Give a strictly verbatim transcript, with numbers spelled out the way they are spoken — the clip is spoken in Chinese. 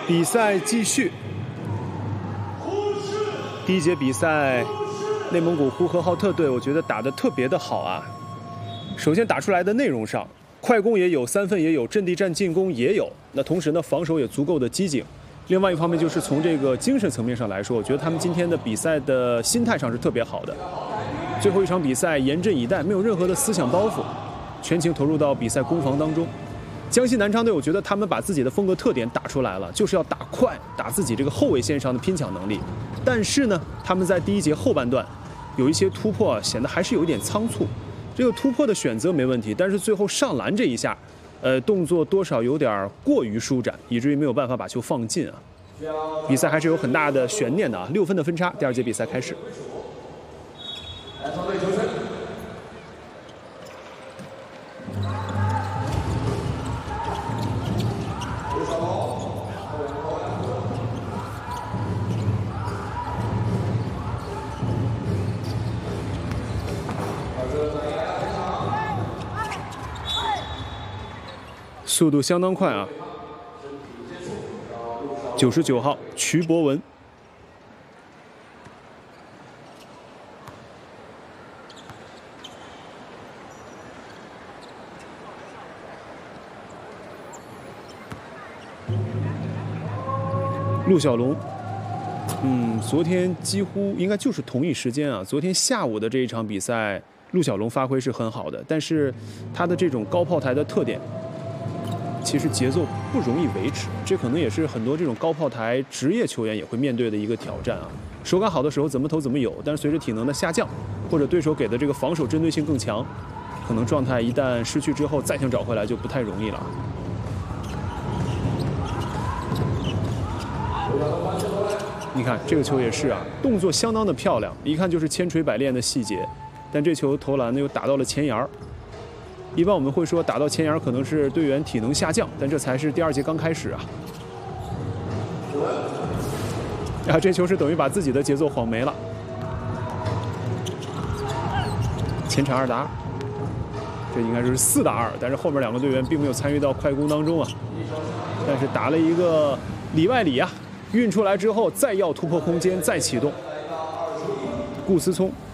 比赛继续，第一节比赛，内蒙古呼和浩特队，我觉得打得特别的好啊。首先打出来的内容上，快攻也有，三分也有，阵地战进攻也有。那同时呢，防守也足够的机警。另外一方面就是从这个精神层面上来说，我觉得他们今天的比赛的心态上是特别好的。最后一场比赛严阵以待，没有任何的思想包袱，全情投入到比赛攻防当中。江西南昌队，我觉得他们把自己的风格特点打出来了，就是要打快，打自己这个后卫线上的拼抢能力。但是呢，他们在第一节后半段有一些突破，显得还是有一点仓促。这个突破的选择没问题，但是最后上篮这一下，呃，动作多少有点过于舒展，以至于没有办法把球放进啊。比赛还是有很大的悬念的啊，六分的分差。第二节比赛开始。速度相当快啊！九十九号瞿博文，陆小龙，嗯，昨天几乎应该就是同一时间啊。昨天下午的这一场比赛，陆小龙发挥是很好的，但是他的这种高炮台的特点。其实节奏不容易维持，这可能也是很多这种高炮台职业球员也会面对的一个挑战啊。手感好的时候怎么投怎么有，但是随着体能的下降，或者对手给的这个防守针对性更强，可能状态一旦失去之后再想找回来就不太容易了。你看这个球也是啊，动作相当的漂亮，一看就是千锤百炼的细节，但这球投篮呢又打到了前沿儿。一般我们会说打到前沿可能是队员体能下降，但这才是第二节刚开始啊！啊，这球是等于把自己的节奏晃没了。前场二打二，这应该是四打二，但是后面两个队员并没有参与到快攻当中啊。但是打了一个里外里啊，运出来之后再要突破空间，再启动。顾思聪